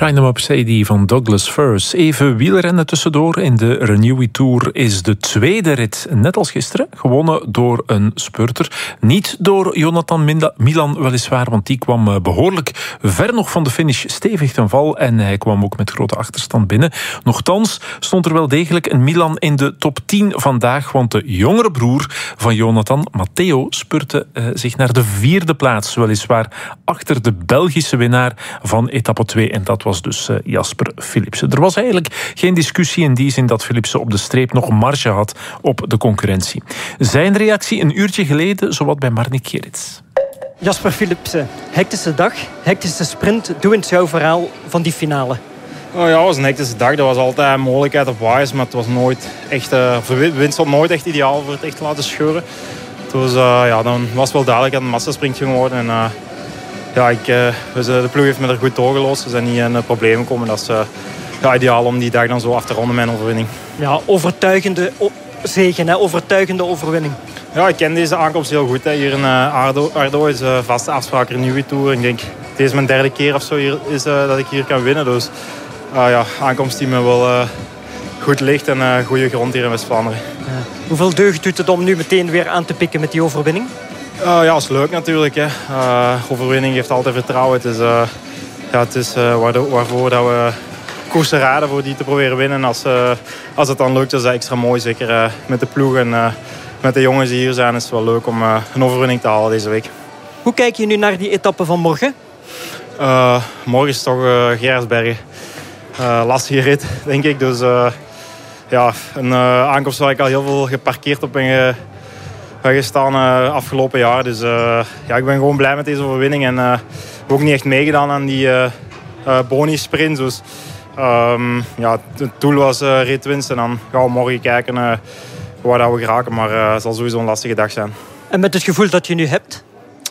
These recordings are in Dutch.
Shine 'em Up Sadie van Douglas Furs. Even wielrennen tussendoor. In de Renewy Tour is de tweede rit, net als gisteren, gewonnen door een spurter. Niet door Jonathan Milan weliswaar, want die kwam behoorlijk ver nog van de finish, stevig ten val. En hij kwam ook met grote achterstand binnen. Nochtans stond er wel degelijk een Milan in de top 10 vandaag, want de jongere broer van Jonathan, Matteo, spurte zich naar de vierde plaats. Weliswaar achter de Belgische winnaar van etappe 2. En dat was dus Jasper Philipsen. Er was eigenlijk geen discussie in die zin dat Philipsen op de streep nog marge had op de concurrentie. Zijn reactie een uurtje geleden, zowat bij Marnik Gerrits. Jasper Philipsen, hectische dag, hectische sprint. Doe eens jouw verhaal van die finale. Oh ja, het was een hectische dag. Er was altijd een mogelijkheid op waaiers, maar het was nooit echt... de wind stond nooit echt ideaal voor het echt te laten scheuren. Dus dan was het wel duidelijk dat het een massasprint ging worden. En, de ploeg heeft me er goed doorgelost. We zijn niet in problemen gekomen. Dat is ideaal om die dag dan zo af te ronden met een overwinning. Ja, overtuigende zegen, overtuigende overwinning. Ja, ik ken deze aankomst heel goed. Hè. Hier in Ardo is vaste afspraak in de Renewy Tour. Ik denk, dit is mijn derde keer of zo dat ik hier kan winnen. Dus aankomst die me wel goed ligt en goede grond hier in West-Vlaanderen. Hoeveel deugd doet het om nu meteen weer aan te pikken met die overwinning? Dat is leuk natuurlijk. Hè. Overwinning geeft altijd vertrouwen. Het is waarvoor dat we koersen raden voor die te proberen winnen. Als het dan lukt, is dat extra mooi. Zeker met de ploeg en met de jongens die hier zijn, is het wel leuk om een overwinning te halen deze week. Hoe kijk je nu naar die etappe van morgen? Morgen is het toch Geraardsbergen. Lastige rit, denk ik. Dus een aankomst waar ik al heel veel geparkeerd op ben gestaan afgelopen jaar. Dus ik ben gewoon blij met deze overwinning. En ook niet echt meegedaan aan die boni-sprint. Dus het doel was ritwinst. En dan gaan we morgen kijken waar dat we geraken. Maar het zal sowieso een lastige dag zijn. En met het gevoel dat je nu hebt?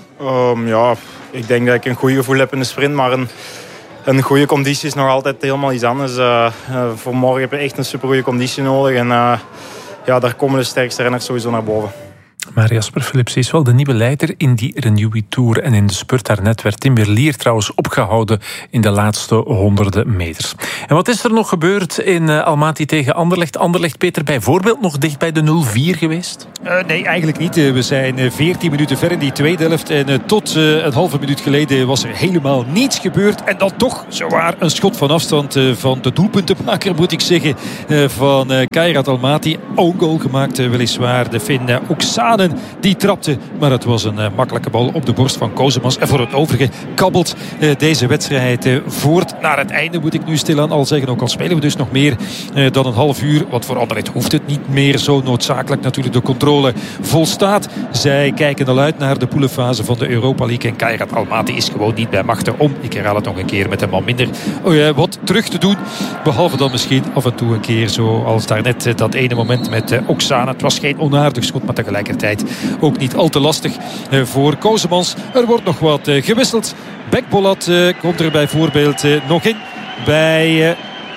Ik denk dat ik een goed gevoel heb in de sprint. Maar een goede conditie is nog altijd helemaal iets anders. Voor morgen heb je echt een supergoeie conditie nodig. En daar komen de sterkste renners sowieso naar boven. Maar Jasper Philipsen is wel de nieuwe leider in die Renewy Tour. En in de spurt daarnet werd Tim Merlier trouwens opgehouden in de laatste honderden meters. En wat is er nog gebeurd in Almaty tegen Anderlecht? Anderlecht, Peter, bijvoorbeeld nog dicht bij de 0-4 geweest? Nee, eigenlijk niet. We zijn 14 minuten ver in die tweede helft. En tot een halve minuut geleden was er helemaal niets gebeurd. En dan toch zowaar een schot van afstand van de doelpuntenmaker, moet ik zeggen, van Kairat Almaty. Own goal gemaakt, weliswaar. De Fin Oksanen die trapte. Maar het was een makkelijke bal op de borst van Kozemans. En voor het overige kabbelt deze wedstrijd voort naar het einde, moet ik nu stilaan al zeggen. Ook al spelen we dus nog meer dan een half uur. Want voor Anderlecht hoeft het niet meer zo noodzakelijk. Natuurlijk de controle volstaat. Zij kijken al uit naar de poelenfase van de Europa League. En Kairat Almaty is gewoon niet bij machten om, ik herhaal het nog een keer, met een man minder wat terug te doen. Behalve dan misschien af en toe een keer zoals daarnet dat ene moment met Oksana. Het was geen onaardig schot, maar tegelijkertijd ook niet al te lastig voor Kozemans. Er wordt nog wat gewisseld. Bekbolat komt er bijvoorbeeld nog in bij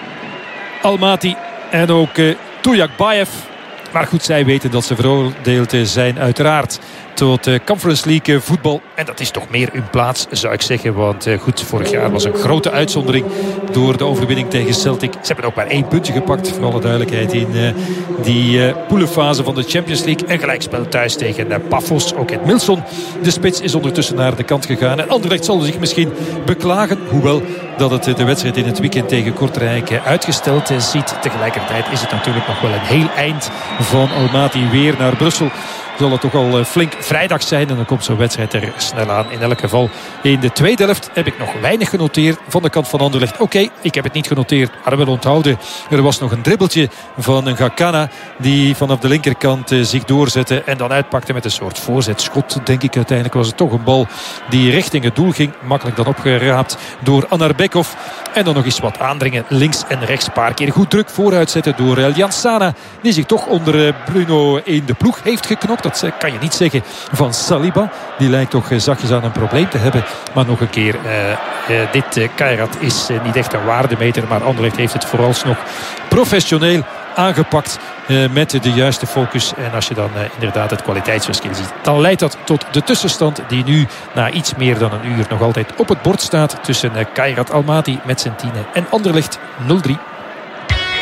Almaty. En ook Tuyakbayev. Maar goed, zij weten dat ze veroordeeld zijn uiteraard tot Conference League voetbal. En dat is toch meer hun plaats, zou ik zeggen. Want vorig jaar was een grote uitzondering door de overwinning tegen Celtic. Ze hebben ook maar 1 puntje gepakt, voor alle duidelijkheid, in die poelenfase van de Champions League. En gelijkspel thuis tegen Pafos. Ook het Milson, de spits, is ondertussen naar de kant gegaan. En Anderlecht zal zich misschien beklagen, hoewel dat het de wedstrijd in het weekend tegen Kortrijk uitgesteld ziet. Tegelijkertijd is het natuurlijk nog wel een heel eind van Almaty weer naar Brussel. Zal het toch al flink vrijdag zijn. En dan komt zo'n wedstrijd er snel aan. In elk geval in de tweede helft heb ik nog weinig genoteerd van de kant van Anderlecht. Oké, ik heb het niet genoteerd, maar wel onthouden. Er was nog een dribbeltje van een Gakana die vanaf de linkerkant zich doorzette en dan uitpakte met een soort voorzetschot. Denk ik, uiteindelijk was het toch een bal die richting het doel ging. Makkelijk dan opgeraapt door Anarbekov. En dan nog eens wat aandringen links en rechts. Een paar keer goed druk vooruit zetten door Ljansana, die zich toch onder Bruno in de ploeg heeft geknokt. Dat kan je niet zeggen van Saliba. Die lijkt toch zachtjes aan een probleem te hebben. Maar nog een keer, dit Kairat is niet echt een waardemeter. Maar Anderlecht heeft het vooralsnog professioneel aangepakt met de juiste focus. En als je dan inderdaad het kwaliteitsverschil ziet, dan leidt dat tot de tussenstand die nu na iets meer dan een uur nog altijd op het bord staat tussen Kairat Almaty met zijn 10 en Anderlecht 0-3.